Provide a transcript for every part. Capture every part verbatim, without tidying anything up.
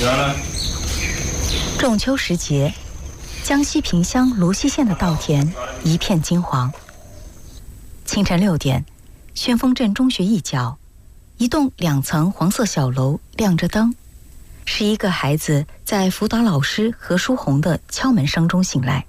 仲秋时节，江西萍乡芦溪县的稻田一片金黄。清晨六点，旋风镇中学一角，一栋两层黄色小楼亮着灯，是一个孩子在辅导老师何书红的敲门声中醒来。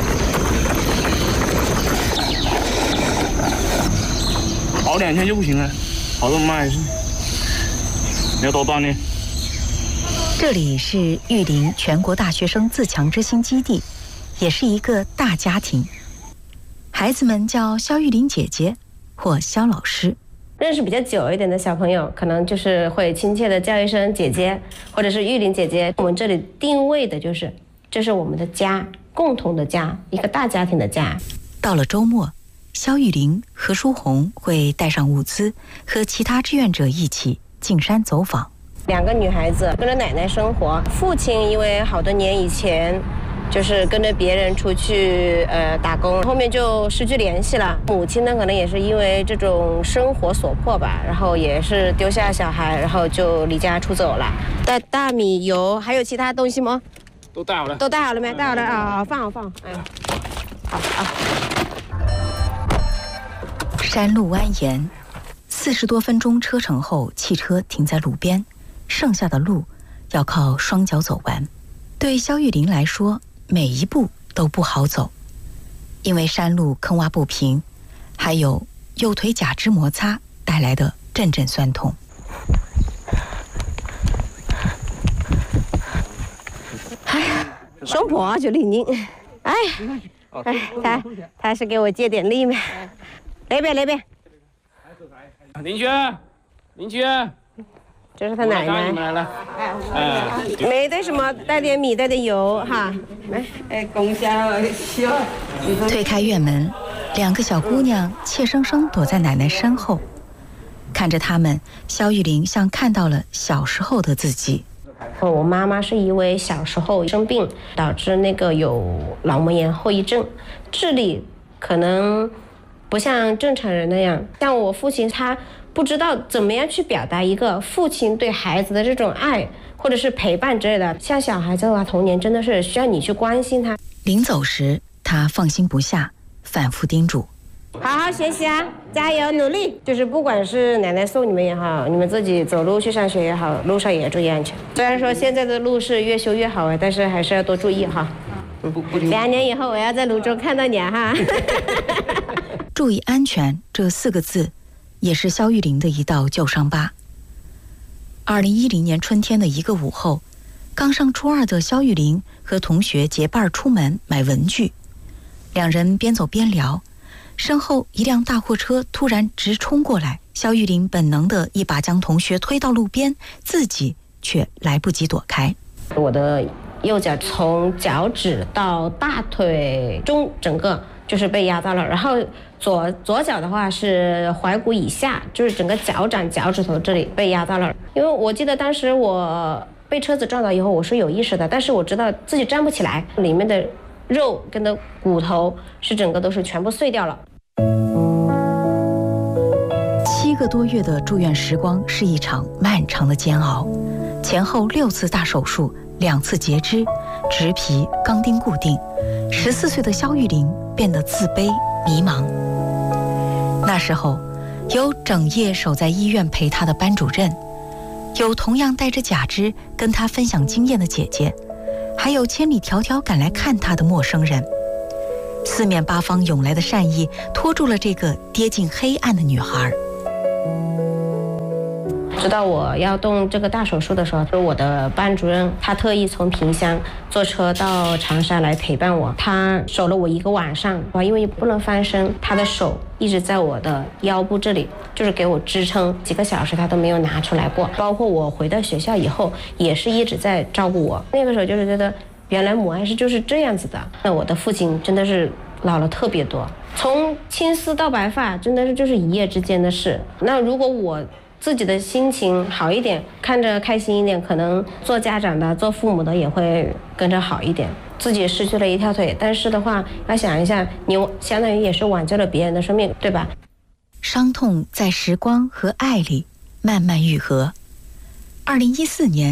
跑两天就不行了，跑这么慢还是你要多锻炼。 这里是玉林全国大学生自强之星基地，也是一个大家庭。孩子们叫肖玉林姐姐或肖老师。 认识比较久一点的小朋友，可能就是会亲切的叫一声姐姐，或者是玉林姐姐。我们这里定位的就是，这是我们的家，共同的家，一个大家庭的家。 到了周末，肖玉林、何书红会带上物资，和其他志愿者一起进山走访。 两个女孩子跟着奶奶生活，父亲因为好多年以前就是跟着别人出去呃打工，后面就失去联系了。母亲呢，可能也是因为这种生活所迫吧，然后也是丢下小孩，然后就离家出走了。带大米、油，还有其他东西吗？ 都带好了。 都带好了没？带好了啊，放好放好。哎，好啊。 山路蜿蜒，四十多分钟车程后，汽车停在路边，剩下的路要靠双脚走完。对肖玉林来说，每一步都不好走，因为山路坑洼不平，还有右腿假肢摩擦带来的阵阵酸痛。 哎呀，松坡就灵灵。哎，哎，他他是给我借点力嘛。那边那边。 邻居，邻居。 这是他奶奶。 你们来了。 哎，没带什么，带点米，带点油哈。来，哎，公交需要。 推开院门，两个小姑娘怯生生躲在奶奶身后，看着他们，肖玉林像看到了小时候的自己。 我妈妈是因为小时候生病，导致那个有脑膜炎后遗症，智力可能不像正常人那样。像我父亲，他不知道怎么样去表达一个父亲对孩子的这种爱，或者是陪伴之类的。像小孩子的话，童年真的是需要你去关心他。 临走时，他放心不下，反复叮嘱： 好好学习啊，加油努力。就是不管是奶奶送你们也好，你们自己走路去上学也好，路上也要注意安全。虽然说现在的路是越修越好啊，但是还是要多注意哈。嗯，两年以后我要在泸州看到你哈。 注意安全这四个字，也是肖玉林的一道旧伤疤。二零一零年春天的一个午后，刚上初二的肖玉林和同学结伴出门买文具，两人边走边聊，身后一辆大货车突然直冲过来，肖玉林本能的一把将同学推到路边，自己却来不及躲开。 我的右脚从脚趾到大腿中整个就是被压到了，然后左左脚的话是踝骨以下，就是整个脚掌脚趾头这里被压到了。因为我记得当时我被车子撞到以后，我是有意识的，但是我知道自己站不起来，里面的肉跟的骨头是整个都是全部碎掉了。 七个多月的住院时光是一场漫长的煎熬，前后六次大手术，两次截肢，植皮、钢钉固定。十四岁的肖玉林变得自卑、迷茫。那时候，有整夜守在医院陪他的班主任，有同样带着假肢跟他分享经验的姐姐，还有千里迢迢赶来看他的陌生人。四面八方涌来的善意拖住了这个跌进黑暗的女孩。 知道我要动这个大手术的时候，我的班主任他特意从萍乡坐车到长沙来陪伴我，他守了我一个晚上，因为不能翻身，他的手一直在我的腰部这里，就是给我支撑，几个小时他都没有拿出来过。包括我回到学校以后，也是一直在照顾我。那个时候就是觉得，原来母爱是就是这样子的。那我的父亲真的是老了特别多，从青丝到白发，真的是就是一夜之间的事。那如果我自己的心情好一点，看着开心一点，可能做家长的、做父母的也会跟着好一点。自己失去了一条腿，但是的话，要想一下，你相当于也是挽救了别人的生命，对吧？ 伤痛在时光和爱里慢慢愈合。二零一四年，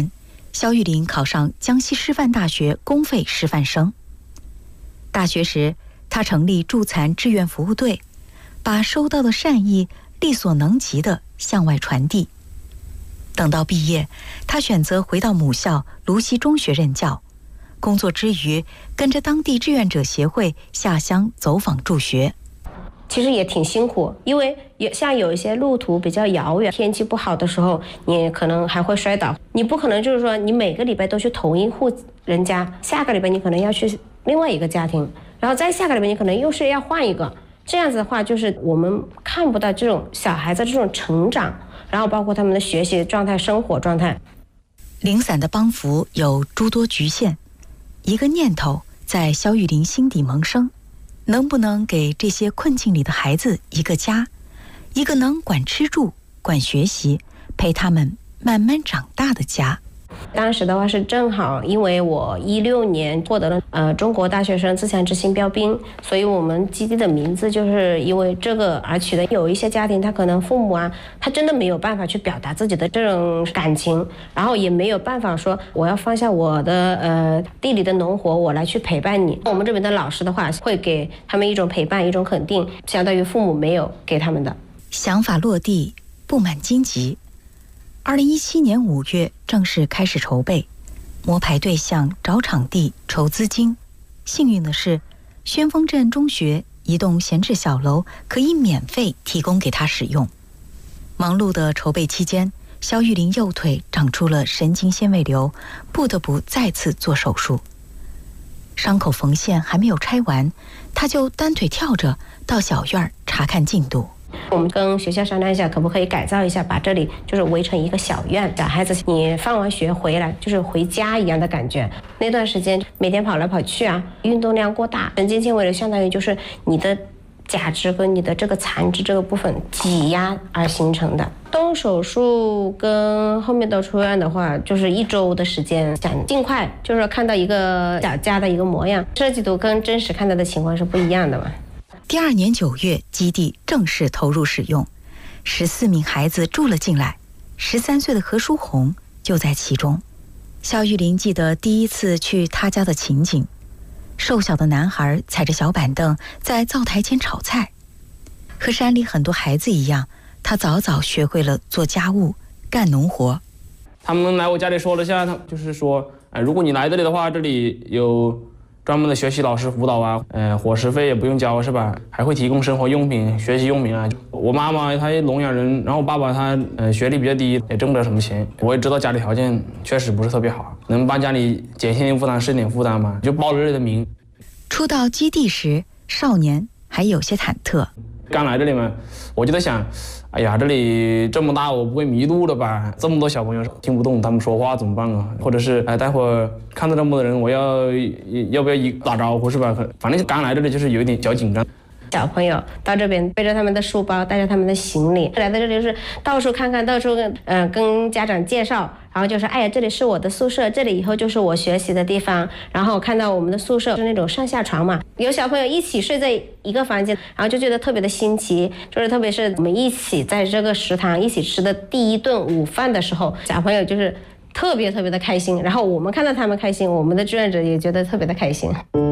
肖玉玲考上江西师范大学公费师范生。大学时，她成立助残志愿服务队，把收到的善意力所能及地向外传递。等到毕业，她选择回到母校芦溪中学任教，工作之余跟着当地志愿者协会下乡走访助学。 其实也挺辛苦，因为有像有一些路途比较遥远，天气不好的时候，你可能还会摔倒。你不可能就是说你每个礼拜都去同一户人家，下个礼拜你可能要去另外一个家庭，然后再下个礼拜你可能又是要换一个。这样子的话，就是我们看不到这种小孩子这种成长，然后包括他们的学习状态、生活状态。 零散的帮扶有诸多局限，一个念头在肖玉玲心底萌生。能不能给这些困境里的孩子一个家，一个能管吃住、管学习、陪他们慢慢长大的家？ 当时的话是正好，因为我一六年获得了呃中国大学生自强之星标兵，所以我们基地的名字就是因为这个而取的。有一些家庭他可能父母啊，他真的没有办法去表达自己的这种感情，然后也没有办法说我要放下我的呃地里的农活，我来去陪伴你。我们这边的老师的话会给他们一种陪伴，一种肯定，相当于父母没有给他们的。 想法落地，布满荆棘。二零一七年五月正式开始筹备，摸排对象、找场地、筹资金。幸运的是，宣峰镇中学一栋闲置小楼可以免费提供给他使用。忙碌的筹备期间，肖玉玲右腿长出了神经纤维瘤，不得不再次做手术。伤口缝线还没有拆完，他就单腿跳着到小院查看进度。 我们跟学校商量一下，可不可以改造一下，把这里就是围成一个小院，小孩子你放完学回来就是回家一样的感觉。那段时间每天跑来跑去啊，运动量过大，神经纤维瘤相当于就是你的假肢跟你的这个残肢这个部分挤压而形成的。动手术跟后面的出院的话，就是一周的时间，想尽快就是看到一个小家的一个模样。设计图跟真实看到的情况是不一样的嘛。 第二年九月，基地正式投入使用，十四名孩子住了进来，十三岁的何书红就在其中。肖玉玲记得第一次去他家的情景，瘦小的男孩踩着小板凳在灶台前炒菜。和山里很多孩子一样，他早早学会了做家务、干农活。 他们来我家里说了下，就是说，哎，如果你来这里的话，这里有专门的学习老师辅导啊，呃，伙食费也不用交是吧？还会提供生活用品、学习用品啊。我妈妈她聋哑人，然后我爸爸他呃学历比较低，也挣不了什么钱。我也知道家里条件确实不是特别好，能帮家里减轻负担是点负担嘛，就报了这里的名。 初到基地时，少年还有些忐忑。 刚来这里嘛，我就在想，哎呀，这里这么大，我不会迷路了吧？这么多小朋友听不懂他们说话怎么办啊？或者是哎，待会儿看到这么多人，我要要不要一打招呼是吧？反正刚来这里就是有一点小紧张。 小朋友到这边背着他们的书包，带着他们的行李来到这里，就是到处看看，到处跟嗯、呃、跟家长介绍，然后就说哎呀，这里是我的宿舍，这里以后就是我学习的地方。然后看到我们的宿舍是那种上下床嘛，有小朋友一起睡在一个房间，然后就觉得特别的新奇。就是特别是我们一起在这个食堂一起吃的第一顿午饭的时候，小朋友就是特别特别的开心。然后我们看到他们开心，我们的志愿者也觉得特别的开心。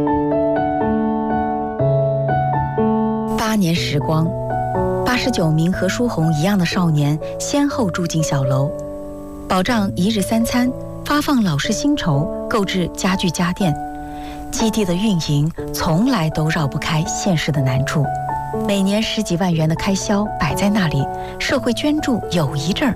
八年时光，八十九名和书红一样的少年先后住进小楼，保障一日三餐，发放老师薪酬，购置家具家电。基地的运营从来都绕不开现实的难处，每年十几万元的开销摆在那里，社会捐助有一阵儿